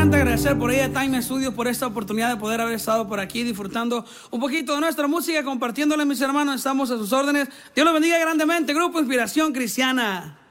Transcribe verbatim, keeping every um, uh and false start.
encanta agradecer por ella Time Studios por esta oportunidad de poder haber estado por aquí disfrutando un poquito de nuestra música, compartiéndola, mis hermanos. Estamos a sus órdenes. Dios los bendiga grandemente. Grupo Inspiración Cristiana.